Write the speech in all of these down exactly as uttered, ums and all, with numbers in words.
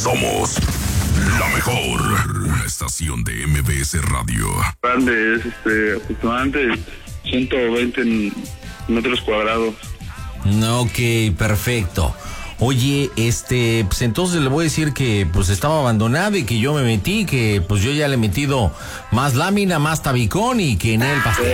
Somos la mejor estación de M B S Radio. Grande, es este, aproximadamente ciento veinte metros cuadrados. Ok, perfecto. Oye, este, pues entonces le voy a decir que pues estaba abandonado y que yo me metí, que pues yo ya le he metido más lámina, más tabicón y que en el pastel.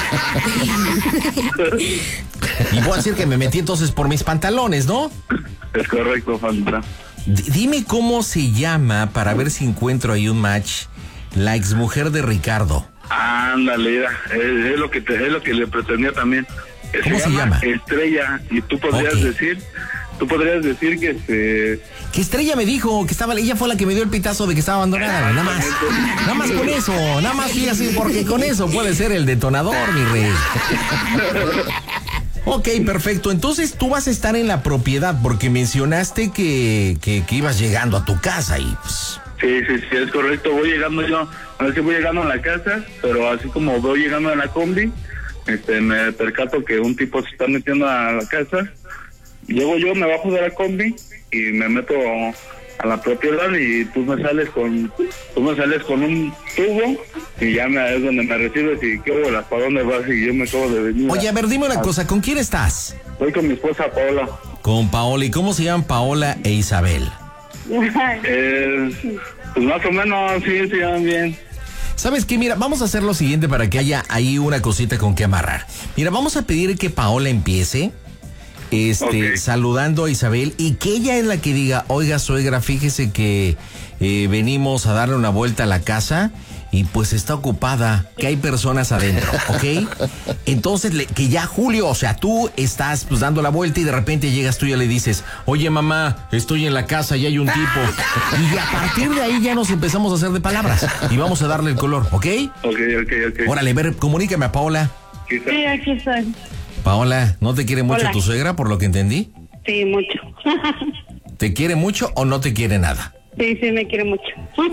Y voy a decir que me metí entonces por mis pantalones, ¿no? Es correcto, Fanta. D- dime cómo se llama para ver si encuentro ahí un match, la exmujer de Ricardo. Ándale, mira, es, es lo que te, es lo que le pretendía también. ¿Cómo se llama? Estrella, y tú podrías Ok. decir, tú podrías decir que este... Que Estrella me dijo que estaba, ella fue la que me dio el pitazo de que estaba abandonada, güey, nada más. Nada más con eso, nada más fíjate, porque con eso puede ser el detonador, mi rey. Ok, perfecto. Entonces tú vas a estar en la propiedad porque mencionaste que, que, que ibas llegando a tu casa y pues... Sí, sí, sí, es correcto. Voy llegando yo, a ver si voy llegando a la casa, pero así como voy llegando a la combi, este, me percato que un tipo se está metiendo a la casa. Llego yo, me bajo de la combi y me meto a la propiedad y tú me sales con, tú me sales con un tubo y ya me, es donde me recibes y qué bolas, ¿para dónde vas? Y yo me acabo de venir. Oye, a ver, dime una cosa, ¿con quién estás? Voy con mi esposa Paola. Con Paola. ¿Y cómo se llaman Paola e Isabel? Eh, pues más o menos, sí, se llaman bien. ¿Sabes qué? Mira, vamos a hacer lo siguiente para que haya ahí una cosita con que amarrar. Mira, vamos a pedir que Paola empiece este, Okay. saludando a Isabel y que ella es la que diga, oiga, suegra, fíjese que eh, venimos a darle una vuelta a la casa y pues está ocupada, que hay personas adentro, ¿ok? Entonces, le, que ya Julio, o sea, tú estás pues dando la vuelta y de repente llegas tú y ya le dices, oye mamá, estoy en la casa y hay un tipo. Y a partir de ahí ya nos empezamos a hacer de palabras y vamos a darle el color, ¿ok? Ok, ok, ok. Órale, ver, comunícame a Paola. Quizá. Sí, aquí estoy. Paola, ¿no te quiere mucho Hola. tu suegra por lo que entendí? Sí, mucho. ¿Te quiere mucho o no te quiere nada? Sí, sí, me quiere mucho.